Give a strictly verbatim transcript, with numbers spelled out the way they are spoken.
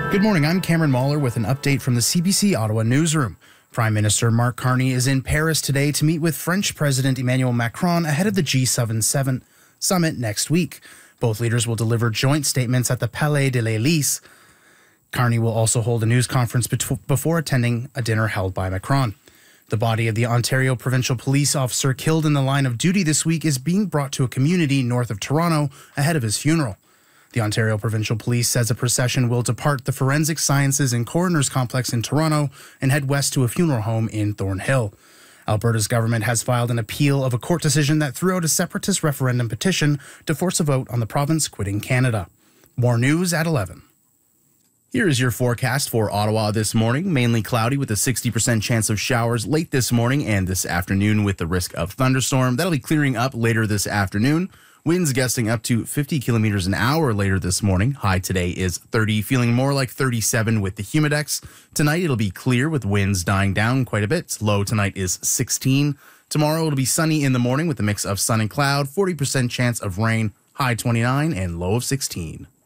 Good morning, I'm Cameron Mahler with an update from the C B C Ottawa newsroom. Prime Minister Mark Carney is in Paris today to meet with French President Emmanuel Macron ahead of the G seven summit next week. Both leaders will deliver joint statements at the Palais de l'Élysée. Carney will also hold a news conference bet- before attending a dinner held by Macron. The body of the Ontario provincial police officer killed in the line of duty this week is being brought to a community north of Toronto ahead of his funeral. The Ontario Provincial Police says a procession will depart the Forensic Sciences and Coroners Complex in Toronto and head west to a funeral home in Thornhill. Alberta's government has filed an appeal of a court decision that threw out a separatist referendum petition to force a vote on the province quitting Canada. More news at eleven. Here is your forecast for Ottawa this morning. Mainly cloudy with a sixty percent chance of showers late this morning and this afternoon with the risk of thunderstorm. That'll be clearing up later this afternoon. Winds gusting up to fifty kilometers an hour later this morning. High today is thirty, feeling more like thirty-seven with the humidex. Tonight it'll be clear with winds dying down quite a bit. Low tonight is sixteen. Tomorrow it'll be sunny in the morning with a mix of sun and cloud. forty percent chance of rain. High twenty-nine and low of sixteen.